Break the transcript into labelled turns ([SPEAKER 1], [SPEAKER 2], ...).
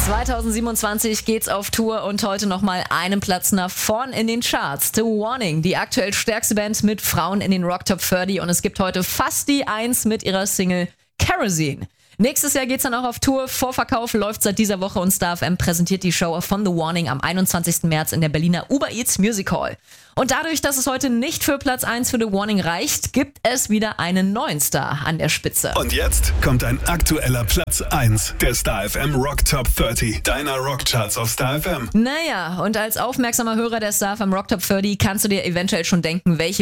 [SPEAKER 1] 2027 geht's auf Tour und heute nochmal einen Platz nach vorn in den Charts. The Warning, die aktuell stärkste Band mit Frauen in den Rock Top 30 und es gibt heute fast die 1 mit ihrer Single Kerosene. Nächstes Jahr geht's dann auch auf Tour. Vorverkauf läuft seit dieser Woche und Star FM präsentiert die Show von The Warning am 21. März in der Berliner Uber Eats Music Hall. Und dadurch, dass es heute nicht für Platz 1 für The Warning reicht, gibt es wieder einen neuen Star an der Spitze.
[SPEAKER 2] Und jetzt kommt ein aktueller Platz 1 der Star FM Rock Top 30, deiner Rockcharts auf Star FM.
[SPEAKER 1] Naja, und als aufmerksamer Hörer der Star FM Rock Top 30 kannst du dir eventuell schon denken, welche